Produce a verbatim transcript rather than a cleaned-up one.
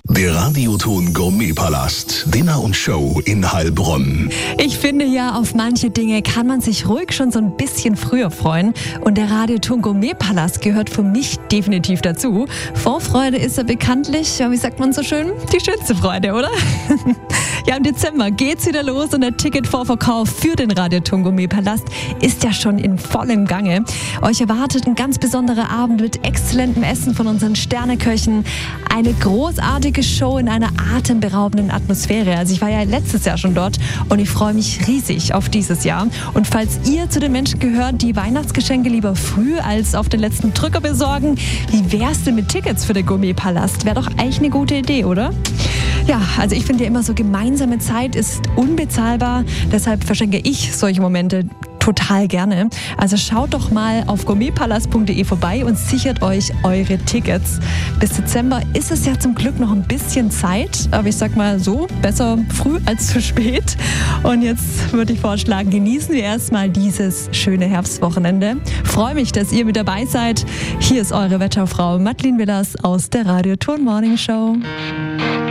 Der Radioton Gourmet-Palast, Dinner und Show in Heilbronn. Ich finde ja, auf manche Dinge kann man sich ruhig schon so ein bisschen früher freuen. Und der Radioton Gourmet-Palast gehört für mich definitiv dazu. Vorfreude ist ja bekanntlich, ja, wie sagt man so schön, die schönste Freude, oder? Ja, im Dezember geht's wieder los und der Ticketvorverkauf für den Radioton Gourmet-Palast ist ja schon in vollem Gange. Euch erwartet ein ganz besonderer Abend mit exzellentem Essen von unseren Sterneköchen, eine großartige Show in einer atemberaubenden Atmosphäre. Also ich war ja letztes Jahr schon dort und ich freue mich riesig auf dieses Jahr. Und falls ihr zu den Menschen gehört, die Weihnachtsgeschenke lieber früh als auf den letzten Drücker besorgen, wie wär's denn mit Tickets für den Gourmet-Palast? Wäre doch eigentlich eine gute Idee, oder? Ja, also ich finde ja immer so, gemeinsame Zeit ist unbezahlbar. Deshalb verschenke ich solche Momente total gerne. Also schaut doch mal auf gourmetpalast punkt de vorbei und sichert euch eure Tickets. Bis Dezember ist es ja zum Glück noch ein bisschen Zeit, aber ich sag mal so, besser früh als zu spät. Und jetzt würde ich vorschlagen, genießen wir erstmal dieses schöne Herbstwochenende. Freue mich, dass ihr mit dabei seid. Hier ist eure Wetterfrau Madeleine Willers aus der Radioton Morning Show.